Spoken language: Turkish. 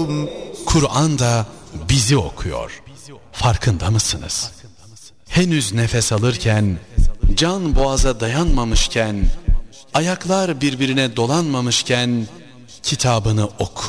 Kur'an da bizi okuyor. Farkında mısınız? Henüz nefes alırken, can boğaza dayanmamışken, ayaklar birbirine dolanmamışken kitabını oku.